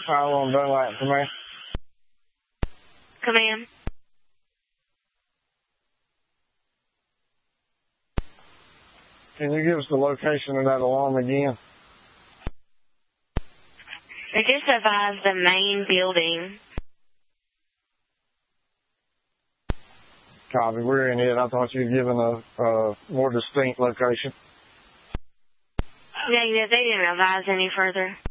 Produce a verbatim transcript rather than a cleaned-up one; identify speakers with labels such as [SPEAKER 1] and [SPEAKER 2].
[SPEAKER 1] Fire Alarm Dunlap, command.
[SPEAKER 2] Command.
[SPEAKER 1] Can you give us the location of that alarm again?
[SPEAKER 2] They just advised the main building.
[SPEAKER 1] Copy, we're in it. I thought you were given a, a more distinct location.
[SPEAKER 2] Yeah, yeah, they didn't advise any further.